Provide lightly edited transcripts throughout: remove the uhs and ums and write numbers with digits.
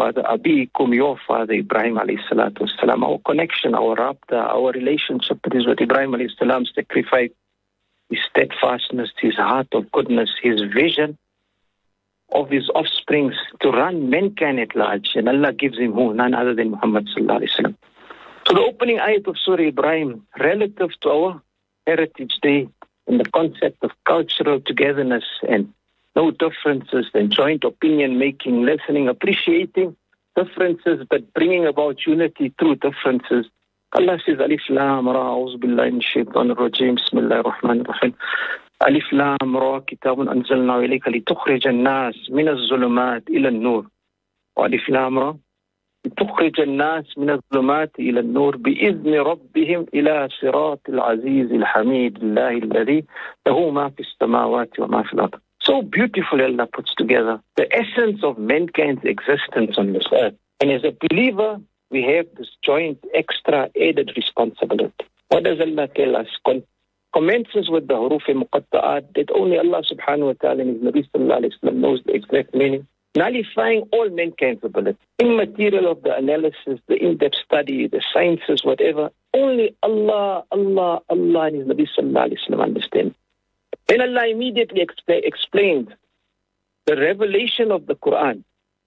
father, Abikum, your father, Ibrahim alayhi salatu wasalam. Our connection, our rabta, our relationship is with Ibrahim alayhi salam, sacrifice, his steadfastness, his heart of goodness, his vision of his offspring to run mankind at large. And Allah gives him who? None other than Muhammad sallallahu alayhi wa sallam. So the opening ayat of Surah Ibrahim, relative to our Heritage Day and the concept of cultural togetherness and no differences and joint opinion making, listening, appreciating differences, but bringing about unity through differences. Allah says, Alif Lam Ra, A'udhu Billahi Minash Shaitanir Rajeem, Bismillahir Rahmanir Rahim. Alif Lam Ra, Kitabun Anzalnahu Ilayka litukhrijan nas min az-zulumat ila an-nur. Alif Lam Ra, litukhrijan nas min az-zulumat ila an-nur bi'izni rabbihim ila siratil azizil hamid, Allahi alladhi lahu ma fis samawati wa ma fil ard. So beautifully Allah puts together the essence of mankind's existence on this earth. And as a believer, we have this joint, extra, added responsibility. What does Allah tell us? Commences with the huruf muqatta'at that only Allah subhanahu wa ta'ala and His Nabi sallallahu alayhi wa sallam knows the exact meaning, nullifying all mankind's ability. Immaterial of the analysis, the in-depth study, the sciences, whatever, only Allah and His Nabi sallallahu alayhi wa sallam understand. Then Allah immediately explained the revelation of the Quran.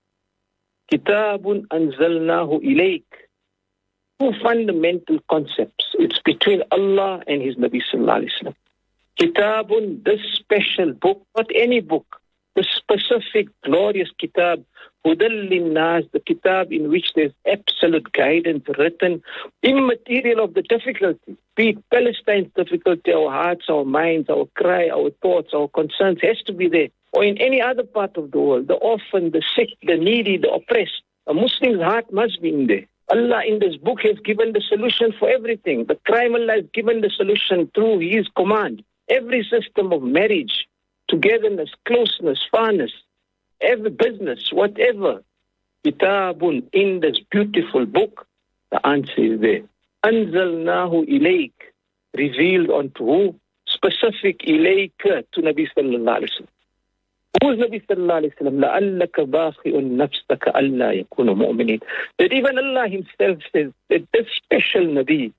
Kitabun anzalnahu ilayk. Two fundamental concepts. It's between Allah and His Nabi sallallahu alayhi wa sallam. Kitabun, this special book, not any book, the specific glorious kitab, Hudal Linnas, the kitab in which there's absolute guidance written, immaterial of the difficulty, be it Palestine's difficulty, our hearts, our minds, our cry, our thoughts, our concerns, has to be there. Or in any other part of the world, the orphan, the sick, the needy, the oppressed, a Muslim's heart must be in there. Allah in this book has given the solution for everything. The crime, Allah has given the solution through His command. Every system of marriage, togetherness, closeness, fairness, every business, whatever. Kitabun, in this beautiful book, the answer is there. Anzalnahu ilayk, revealed unto who? Specific ilayk to Nabi sallallahu alayhi wa sallam. Who is Nabi sallallahu alayhi wa sallam? لَأَلَّكَ بَاخِئٌ نَفْسَكَ أَلَّا يَكُونَ مُؤْمِنِينَ. That even Allah Himself says that this special Nabi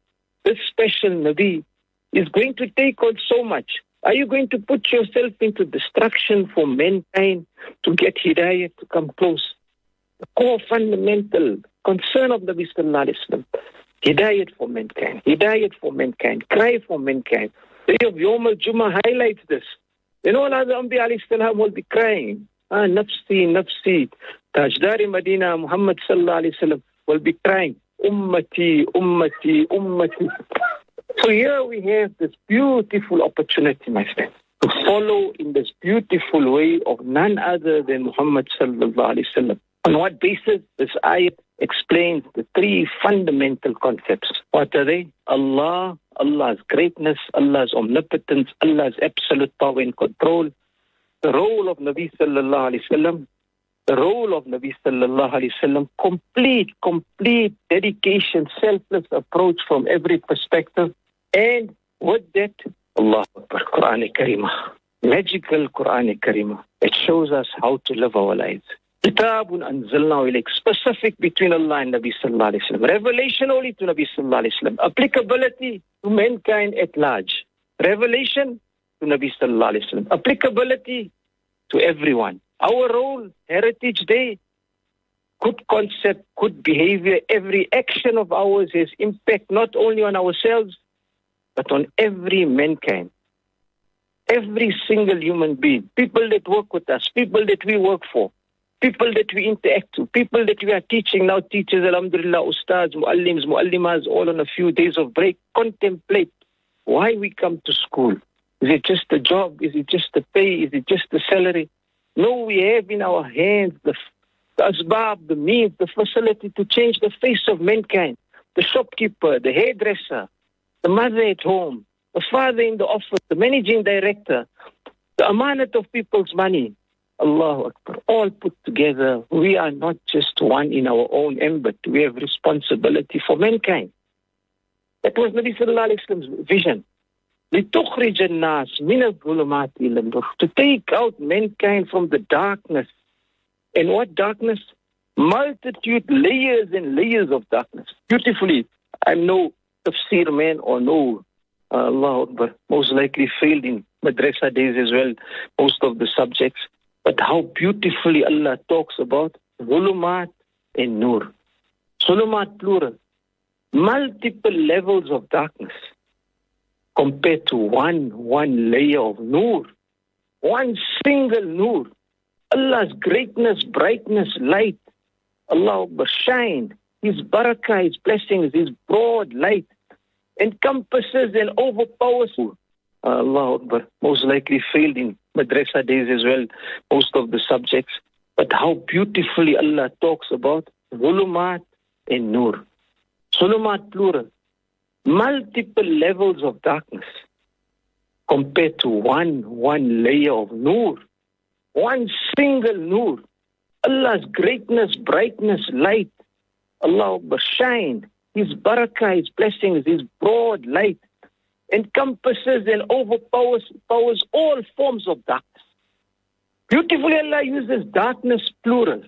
is going to take on so much. Are you going to put yourself into destruction for mankind to get hidayah to come close? The core fundamental concern of Nabi sallallahu alayhi wa sallam. Hidayat for mankind, cry for mankind. The day of Yawm al-Jummah highlights this. You know, Allah Anbiya alayhi salam will be crying, nafsi, nafsi. Tajdar Medina, Muhammad sallallahu alayhi wa sallam will be crying, ummati, ummati, ummati. So here we have this beautiful opportunity, my friend, to follow in this beautiful way of none other than Muhammad sallallahu alayhi wa sallam. On what basis? This ayat explains the three fundamental concepts. What are they? Allah, Allah's greatness, Allah's omnipotence, Allah's absolute power and control. The role of Nabi sallallahu alayhi wasallam. The role of Nabi sallallahu alayhi wasallam. Complete dedication, selfless approach from every perspective. And with that, Allah Akbar, Quran Kareemah. Magical Quran Kareemah. It shows us how to live our lives. Kitabun anzalnahu ilayk, specific between Allah and Nabi sallallahu alayhi wa sallam. Revelation only to Nabi sallallahu alayhi wa sallam. Applicability to mankind at large. Revelation to Nabi sallallahu alayhi wa sallam. Applicability to everyone. Our role, Heritage Day, good concept, good behavior, every action of ours has impact not only on ourselves, but on every mankind. Every single human being. People that work with us, people that we work for, people that we interact with, people that we are teaching now, teachers, alhamdulillah, ustads, muallims, muallimas, all on a few days of break, contemplate why we come to school. Is it just a job? Is it just the pay? Is it just the salary? No, we have in our hands the asbab, the means, the facility to change the face of mankind. The shopkeeper, the hairdresser, the mother at home, the father in the office, the managing director, the amanat of people's money. Allahu Akbar. All put together, we are not just one in our own ambit. We have responsibility for mankind. That was Nabi sallallahu alayhi wa sallam's vision. لِتُخْرِجَ النَّاسِ مِنَ الظُّلُمَاتِ إِلَى النُّورِ. To take out mankind from the darkness. And what darkness? multitude, layers and layers of darkness. Beautifully, I'm no tafsir man or no, Allah Akbar, most likely failed in madrasa days as well, most of the subjects. But how beautifully Allah talks about zulumat and nur. Zulumat plural, multiple levels of darkness compared to one layer of nur, one single nur. Allah's greatness, brightness, light, Allah Akbar, shine, His barakah, His blessings, His broad light encompasses and overpowers. Allah Akbar, most likely failed in madrasa days as well, most of the subjects. But how beautifully Allah talks about zulumat and nur. Zulumat plural, multiple levels of darkness compared to one layer of nur, one single nur. Allah's greatness, brightness, light, Allah Akbar, shine, His barakah, His blessings, His broad light encompasses and overpowers all forms of darkness. Beautifully Allah uses darkness plural,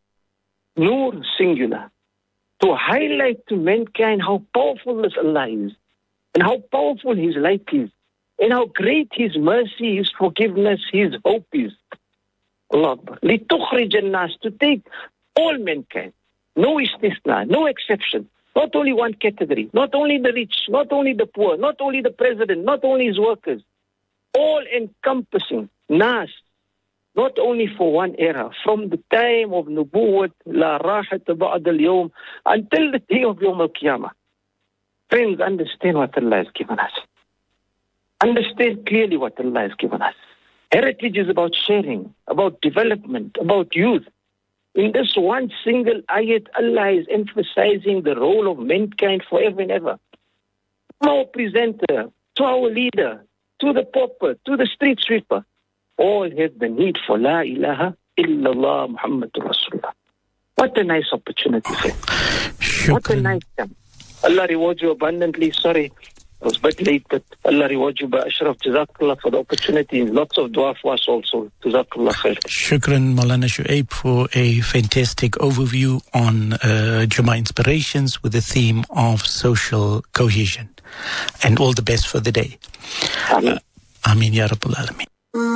nur singular, to highlight to mankind how powerful this Allah is, and how powerful His light is, and how great His mercy, His forgiveness, His hope is. Allah Akbar. لِتُخْرِجَ النَّاسِ, to take all mankind, no istisna, no exception, not only one category, not only the rich, not only the poor, not only the president, not only his workers, all encompassing, nas, not only for one era, from the time of Nubuwwat, la rahat ba'd al-yawm, until the day of Yawm al-Qiyamah. Friends, understand what Allah has given us. Understand clearly what Allah has given us. Heritage is about sharing, about development, about youth. In this one single ayat, Allah is emphasizing the role of mankind forever and ever. To our presenter, to our leader, to the pauper, to the street sweeper, all have the need for La ilaha illallah Muhammadur Rasulullah. What a nice opportunity, friend. What a nice time. Allah reward you abundantly. Sorry, I was a bit late, but Allah reward you by Ashraf. Jazakallah for the opportunity. Lots of dua for us also. Jazakallah khair. Shukran, Maulana Shuaib, for a fantastic overview on Jummah Inspirations with the theme of social cohesion. And all the best for the day. Ameen. Ameen, Ya Rabbal Alameen.